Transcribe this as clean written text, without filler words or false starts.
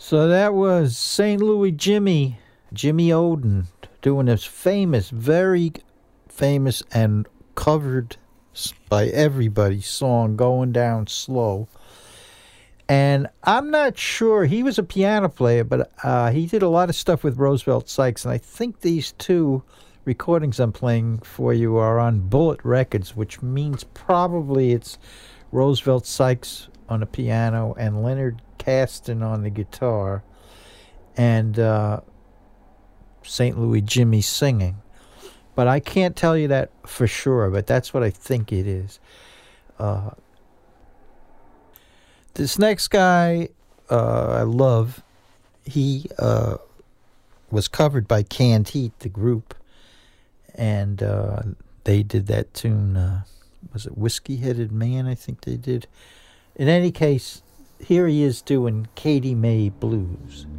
So that was St. Louis Jimmy Oden, doing this famous, very famous and covered by everybody song, Going Down Slow. And I'm not sure, he was a piano player, but he did a lot of stuff with Roosevelt Sykes. And I think these two recordings I'm playing for you are on Bullet Records, which means probably it's Roosevelt Sykes on the piano and Leonard Caston on the guitar, and St. Louis Jimmy singing. But I can't tell you that for sure, but that's what I think it is. This next guy I love. He was covered by Canned Heat, the group, and they did that tune, was it Whiskey Headed Man, I think they did. In any case, here he is doing Katie May Blues.